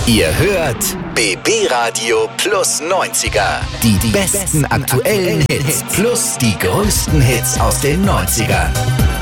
Ihr hört BB Radio plus 90er. Die besten aktuellen Hits plus die größten Hits aus den 90ern.